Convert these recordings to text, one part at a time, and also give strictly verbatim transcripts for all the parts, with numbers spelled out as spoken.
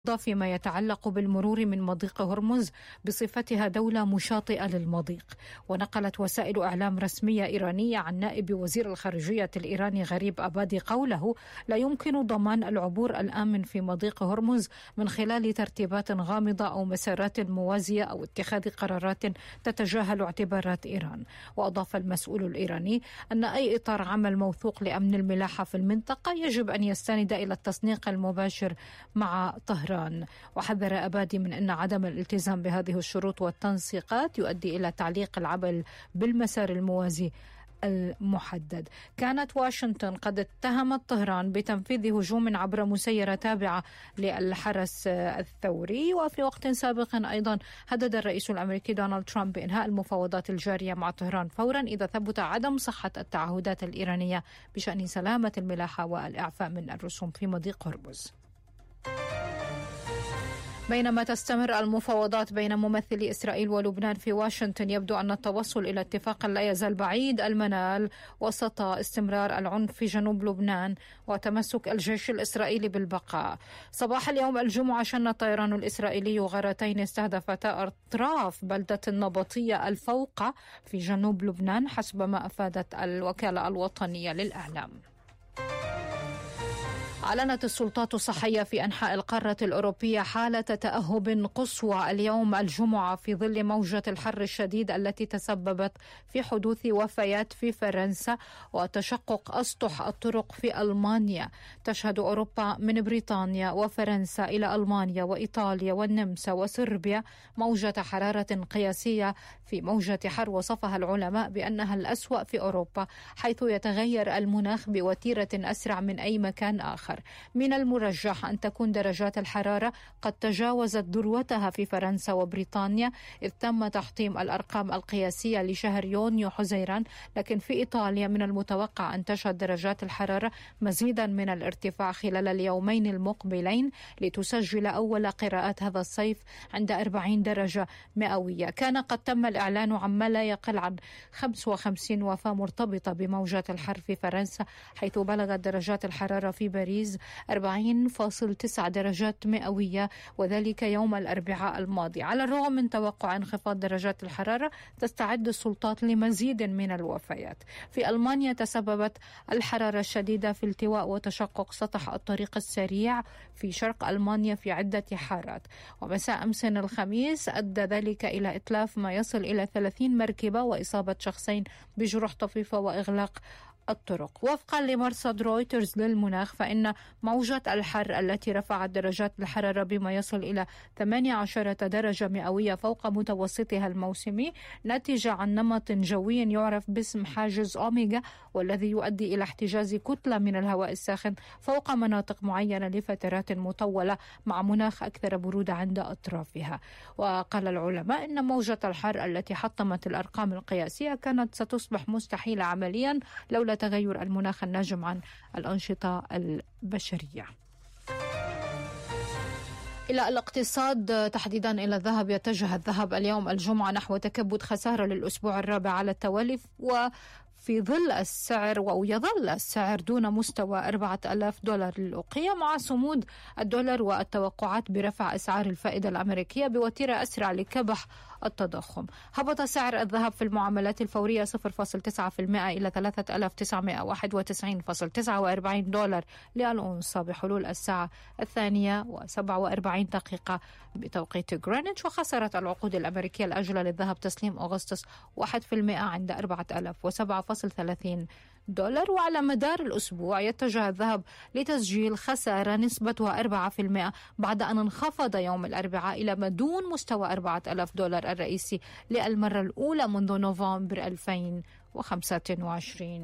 فيما يتعلق بالمرور من مضيق هرمز بصفتها دولة مشاطئة للمضيق. ونقلت وسائل إعلام رسمية إيرانية عن نائب وزير الخارجية الإيراني غريب أبادي قوله: لا يمكن ضمان العبور الآمن في مضيق هرمز من خلال ترتيبات غامضة أو مسارات موازية أو اتخاذ قرارات تتجاهل اعتبارات إيران. وأضاف المسؤول الإيراني أن أي إطار عمل موثوق لأمن الملاحة في المنطقة يجب أن يستند إلى التصنيق المباشر مع طهران. وحذر أبادي من أن عدم الالتزام بهذه الشروط والتنسيقات يؤدي إلى تعليق العمل بالمسار الموازي المحدد. كانت واشنطن قد اتهمت طهران بتنفيذ هجوم عبر مسيرة تابعة للحرس الثوري. وفي وقت سابق أيضا هدد الرئيس الأمريكي دونالد ترامب بإنهاء المفاوضات الجارية مع طهران فورا إذا ثبت عدم صحة التعهدات الإيرانية بشأن سلامة الملاحة والإعفاء من الرسوم في مضيق هرمز. بينما تستمر المفاوضات بين ممثلي إسرائيل ولبنان في واشنطن، يبدو أن التوصل إلى اتفاق لا يزال بعيد المنال وسط استمرار العنف في جنوب لبنان وتمسك الجيش الإسرائيلي بالبقاء. صباح اليوم الجمعة شن الطيران الإسرائيلي غارتين استهدفتا أطراف بلدة النبطية الفوقة في جنوب لبنان حسب ما أفادت الوكالة الوطنية للإعلام. أعلنت السلطات الصحية في أنحاء القارة الأوروبية حالة تأهب قصوى اليوم الجمعة في ظل موجة الحر الشديد التي تسببت في حدوث وفيات في فرنسا وتشقق أسطح الطرق في ألمانيا. تشهد أوروبا من بريطانيا وفرنسا إلى ألمانيا وإيطاليا والنمسا وصربيا موجة حرارة قياسية في موجة حر وصفها العلماء بأنها الأسوأ في أوروبا، حيث يتغير المناخ بوتيرة أسرع من أي مكان آخر. من المرجح أن تكون درجات الحرارة قد تجاوزت ذروتها في فرنسا وبريطانيا، إذ تم تحطيم الأرقام القياسية لشهر يونيو حزيران، لكن في إيطاليا من المتوقع أن تشهد درجات الحرارة مزيدا من الارتفاع خلال اليومين المقبلين لتسجل أول قراءات هذا الصيف عند أربعين درجة مئوية. كان قد تم الإعلان عن ما لا يقل عن خمسة وخمسين وفاة مرتبطة بموجة الحر في فرنسا، حيث بلغت درجات الحرارة في باريس أربعين فاصلة تسعة درجات مئوية، وذلك يوم الأربعاء الماضي. على الرغم من توقع انخفاض درجات الحرارة، تستعد السلطات لمزيد من الوفيات. في ألمانيا تسببت الحرارة الشديدة في التواء وتشقق سطح الطريق السريع في شرق ألمانيا في عدة حارات، ومساء أمس الخميس أدى ذلك إلى إتلاف ما يصل إلى ثلاثين مركبة وإصابة شخصين بجروح طفيفة وإغلاق الطرق. وفقا لمرصد رويترز للمناخ، فإن موجة الحر التي رفعت درجات الحرارة بما يصل إلى ثمانية عشر درجة مئوية فوق متوسطها الموسمي ناتجة عن نمط جوي يعرف باسم حاجز أوميغا، والذي يؤدي إلى احتجاز كتلة من الهواء الساخن فوق مناطق معينة لفترات مطولة مع مناخ أكثر برودة عند أطرافها. وقال العلماء إن موجة الحر التي حطمت الأرقام القياسية كانت ستصبح مستحيلة عمليا لولا تغير المناخ الناجم عن الأنشطة البشرية. إلى الاقتصاد، تحديدا إلى الذهب، يتجه الذهب اليوم الجمعة نحو تكبد خسارة للأسبوع الرابع على التوالي، و في ظل السعر ويظل السعر دون مستوى أربعة آلاف دولار للأوقية، مع صمود الدولار والتوقعات برفع أسعار الفائدة الأمريكية بوتيرة أسرع لكبح التضخم. هبط سعر الذهب في المعاملات الفورية صفر فاصلة تسعة بالمئة إلى ثلاثة آلاف وتسعمئة وواحد وتسعين فاصلة تسعة وأربعين دولار للأونصة بحلول الساعة الثانية وسبعة وأربعين دقيقة بتوقيت غرينتش. وخسرت العقود الأمريكية الأجلة للذهب تسليم أغسطس واحد بالمئة عند أربعة آلاف وسبعة فاصلة ثلاثين دولار. وعلى مدار الأسبوع يتجه الذهب لتسجيل خسارة نسبتها أربعة بالمئة بعد أن انخفض يوم الأربعاء إلى ما دون مستوى أربعة آلاف دولار الرئيسي للمرة الأولى منذ نوفمبر ألفين وخمسة وعشرين.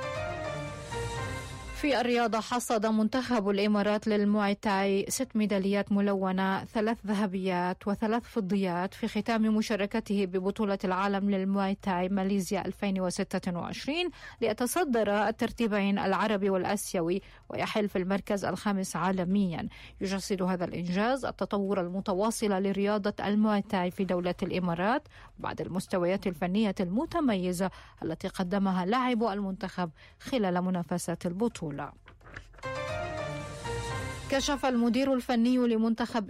في الرياضة، حصد منتخب الإمارات للمواي تاي ست ميداليات ملونة، ثلاث ذهبيات وثلاث فضيات في ختام مشاركته ببطولة العالم للمواي تاي ماليزيا ألفين وستة وعشرين، ليتصدر الترتيبين العربي والآسيوي ويحل في المركز الخامس عالميا. يجسد هذا الإنجاز التطور المتواصل لرياضة المواي تاي في دولة الإمارات بعد المستويات الفنية المتميزة التي قدمها لاعبو المنتخب خلال منافسات البطولة. كشف المدير الفني لمنتخب